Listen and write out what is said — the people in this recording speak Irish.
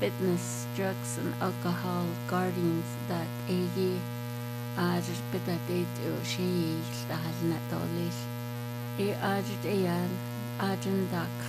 fitness, drugs, and alcohol guardians that éigi áidir bidadéid ó sé dahal na dólís. É áidir éan áidir da